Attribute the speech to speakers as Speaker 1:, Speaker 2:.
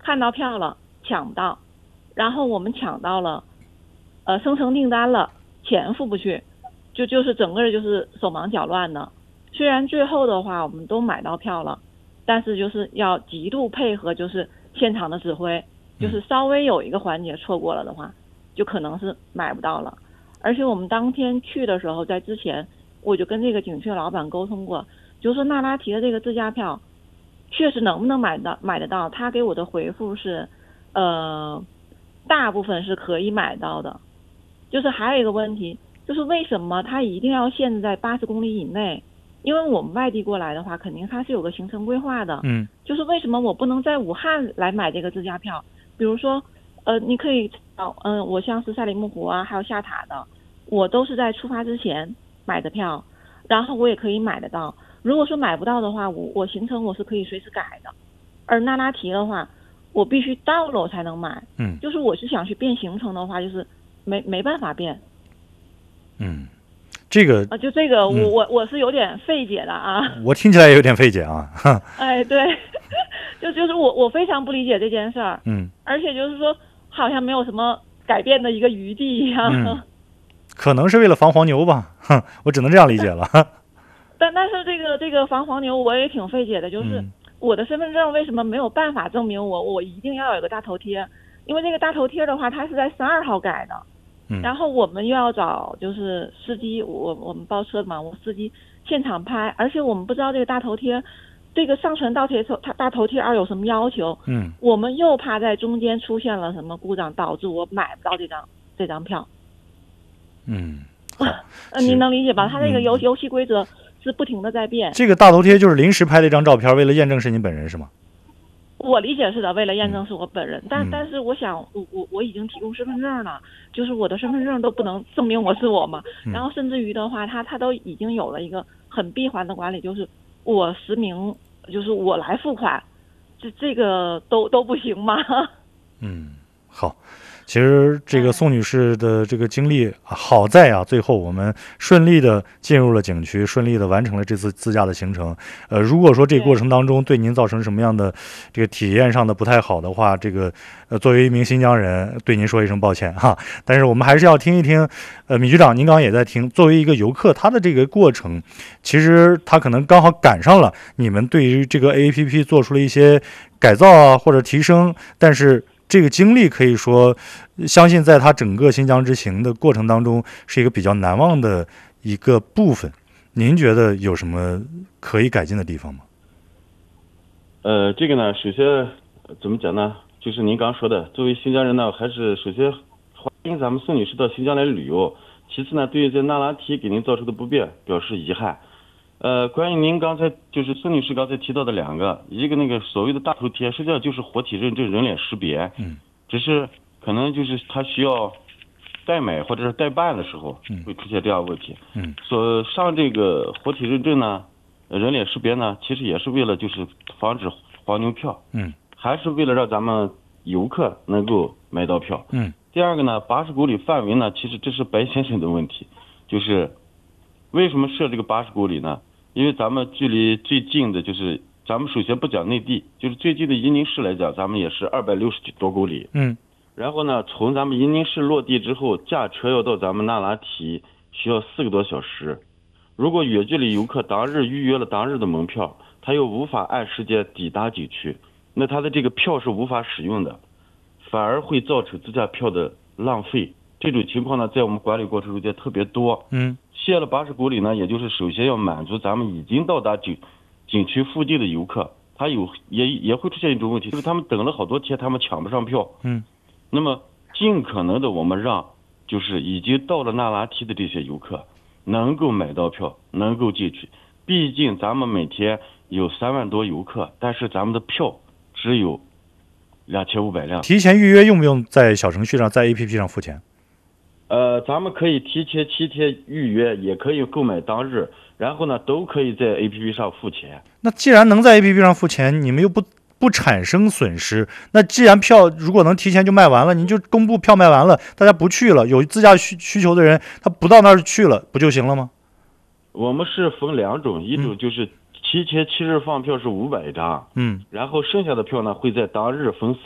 Speaker 1: 看到票了抢不到，然后我们抢到了，生成订单了，钱付不去，就是整个就是手忙脚乱的。虽然最后的话我们都买到票了，但是就是要极度配合，就是现场的指挥，就是稍微有一个环节错过了的话，就可能是买不到了。而且我们当天去的时候，在之前我就跟这个景区的老板沟通过，就是说那拉提的这个自驾票确实能不能买得到，他给我的回复是，大部分是可以买到的。就是还有一个问题，就是为什么他一定要限制在80公里以内？因为我们外地过来的话，肯定它是有个行程规划的。就是为什么我不能在武汉来买这个自驾票？比如说，你可以我像是赛里木湖啊，还有下塔的，我都是在出发之前买的票，然后我也可以买得到。如果说买不到的话，我行程我是可以随时改的。而那拉提的话，我必须到了我才能买。就是我是想去变行程的话，就是没办法变。
Speaker 2: 这个
Speaker 1: 就这个我是有点费解的啊。
Speaker 2: 我听起来也有点费解啊。
Speaker 1: 哎，对，就是我非常不理解这件事儿。而且就是说好像没有什么改变的一个余地一样。
Speaker 2: 可能是为了防黄牛吧，我只能这样理解了。
Speaker 1: 但是这个防黄牛我也挺费解的，就是我的身份证为什么没有办法证明我一定要有个大头贴？因为这个大头贴的话，它是在12号改的。然后我们又要找就是司机，我们包车的嘛，我司机现场拍，而且我们不知道这个大头贴，这个上传大头贴有什么要求？我们又怕在中间出现了什么故障，导致我买不到这张票。您能理解吧？它这个游戏规则是不停的在变。
Speaker 2: 这个大头贴就是临时拍的一张照片，为了验证是你本人是吗？
Speaker 1: 我理解是的，为了验证是我本人，但是我想我已经提供身份证了，就是我的身份证都不能证明我是我嘛。然后甚至于的话，他都已经有了一个很闭环的管理，就是我实名，就是我来付款，这个都不行吗？
Speaker 2: 好。其实这个宋女士的这个经历，好在啊，最后我们顺利的进入了景区，顺利的完成了这次自驾的行程。如果说这个过程当中对您造成什么样的这个体验上的不太好的话，这个作为一名新疆人，对您说一声抱歉哈。但是我们还是要听一听，米局长您刚刚也在听，作为一个游客，他的这个过程，其实他可能刚好赶上了你们对于这个 APP 做出了一些改造啊或者提升，但是这个经历可以说，相信在他整个新疆之行的过程当中，是一个比较难忘的一个部分。您觉得有什么可以改进的地方吗？
Speaker 3: 这个呢，首先怎么讲呢？就是您刚说的，作为新疆人呢，还是首先欢迎咱们宋女士到新疆来旅游。其次呢，对于在那拉提给您造成的不便表示遗憾。关于您刚才就是孙女士刚才提到的两个，一个那个所谓的大头贴，实际上就是活体认证、人脸识别，只是可能就是它需要代买或者是代办的时候会出现这样的问题。所上这个活体认证呢，人脸识别呢，其实也是为了就是防止黄牛票，还是为了让咱们游客能够买到票。第二个呢，80公里范围呢，其实这是白先生的问题，就是为什么设这个80公里呢？因为咱们距离最近的就是咱们首先不讲内地，就是最近的宜宁市来讲，咱们也是260多公里。然后呢，从咱们宜宁市落地之后，驾车要到咱们那拉提需要4个多小时。如果远距离游客当日预约了当日的门票，他又无法按时间抵达景区，那他的这个票是无法使用的，反而会造成自驾票的浪费。这种情况呢，在我们管理过程中间特别多。限了80公里呢，也就是首先要满足咱们已经到达景区附近的游客，他也会出现一种问题，就是他们等了好多天，他们抢不上票。那么尽可能的我们让就是已经到了那拉提的这些游客能够买到票，能够进去。毕竟咱们每天有3万多游客，但是咱们的票只有2500辆。
Speaker 2: 提前预约用不用在小程序上，在 APP 上付钱？
Speaker 3: 咱们可以提前7天预约，也可以购买当日，然后呢，都可以在 APP 上付钱。
Speaker 2: 那既然能在 APP 上付钱，你们又不产生损失，那既然票如果能提前就卖完了，您就公布票卖完了，大家不去了，有自驾需求的人他不到那儿去了，不就行了吗？
Speaker 3: 我们是分2种，一种就是提前7日放票是500张，然后剩下的票呢会在当日分